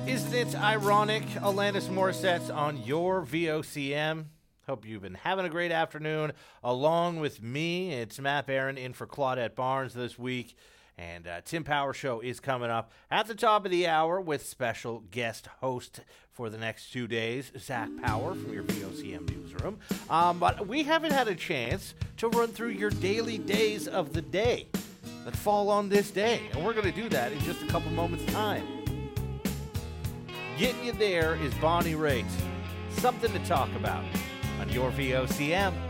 Isn't it ironic? Alanis Morissette's on your VOCM. Hope you've been having a great afternoon. Along with me, it's Matt Barron in for Claudette Barnes this week. And Tim Power Show is coming up at the top of the hour with special guest host for the next 2 days, Zach Power from your VOCM newsroom. But we haven't had a chance to run through your daily days of the day that fall on this day. And we're going to do that in just a couple moments' time. Getting you there is Bonnie Raitt. Something to talk about on your VOCM.